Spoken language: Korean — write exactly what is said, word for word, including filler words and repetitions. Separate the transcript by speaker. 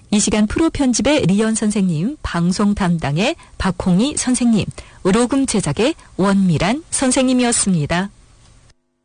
Speaker 1: 이 시간 프로 편집의 리연 선생님, 방송 담당의 박홍희 선생님, 으로금 제작의 원미란 선생님이었습니다.